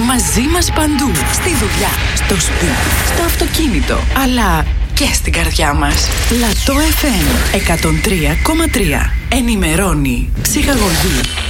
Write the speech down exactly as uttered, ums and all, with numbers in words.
μαζί μας παντού. Στη δουλειά, στο σπίτι, στο αυτοκίνητο, αλλά και στην καρδιά μας. Λατό εφ εμ εκατόν τρία κόμμα τρία. Ενημερώνει, ψυχαγωγεί